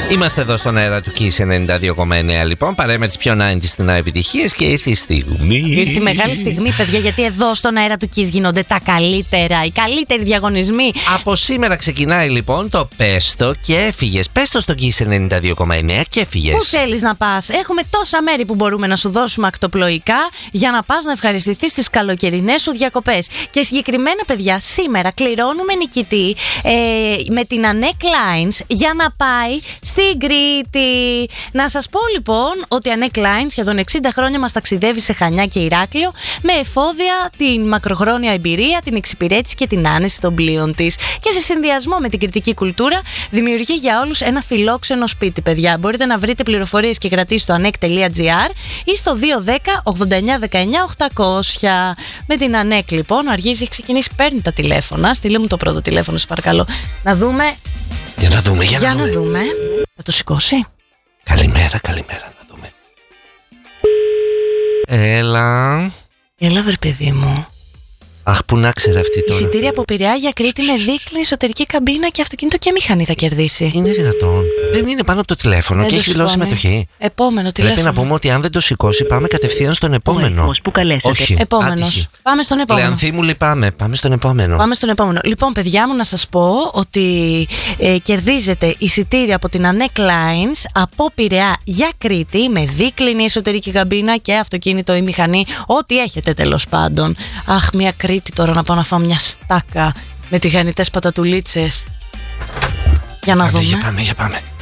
Είμαστε εδώ στον αέρα του Kiss 92,9 λοιπόν. Παρέα με τις πιο 90's στην επιτυχίες και ήρθε η στιγμή. Ήρθε η μεγάλη στιγμή, παιδιά, γιατί εδώ στον αέρα του Kiss γίνονται τα καλύτερα, οι καλύτεροι διαγωνισμοί. Από σήμερα ξεκινάει λοιπόν το Πέστο και έφυγες. Πέστο στο Kiss 92,9 και έφυγες. Πού θέλεις να πας? Έχουμε τόσα μέρη που μπορούμε να σου δώσουμε ακτοπλοϊκά για να πας να ευχαριστηθείς στις καλοκαιρινές σου διακοπές. Και συγκεκριμένα, παιδιά, σήμερα κληρώνουμε νικητή με την Annette Lines για να πάει στην Κρήτη. Να σας πω λοιπόν ότι η Annette Lines σχεδόν 60 χρόνια μας ταξιδεύει σε Χανιά και Ηράκλειο με εφόδια την μακροχρόνια εμπειρία, την εξυπηρέτηση και την άνεση των πλοίων της. Και σε συνδυασμό με την κρητική κουλτούρα δημιουργεί για όλους ένα φιλόξενο σπίτι, παιδιά. Μπορείτε να βρείτε πληροφορίες και κρατήσεις στο anek.gr ή στο 210 89 19 800. Με την Annette λοιπόν, ο Αργύρης έχει ξεκινήσει, παίρνει τα τηλέφωνα. Στείλε μου το πρώτο τηλέφωνο, σας παρακαλώ. Να δούμε. Για να δούμε. Θα το σηκώσει. Καλημέρα, να δούμε. Έλα βρε παιδί μου. Αχ, που να ξέρει αυτή τώρα. Εισιτήρια από Πειραιά για Κρήτη με δίκλινη εσωτερική καμπίνα και αυτοκίνητο και μηχανή θα κερδίσει. Είναι δυνατόν? Δεν είναι πάνω από το τηλέφωνο και έχει δηλώσει συμμετοχή. Επόμενο τηλέφωνο. Πρέπει να πούμε ότι αν δεν το σηκώσει, πάμε κατευθείαν στον επόμενο. Όχι. Επόμενος. Πάμε στον επόμενο. Λεανθή μου, λυπάμαι. Πάμε στον επόμενο. Λοιπόν, παιδιά μου, να σας πω ότι κερδίζετε εισιτήρια από την Annette Lines από Πειραιά για Κρήτη με δίκλινη εσωτερική καμπίνα και αυτοκίνητο ή μηχανή. Ό,τι έχετε τέλος πάντων. Αχ, μια Κρήτη τώρα να πάω να φάω μια στάκα με τηγανιτές πατατουλίτσες. Για να δούμε. Για πάμε.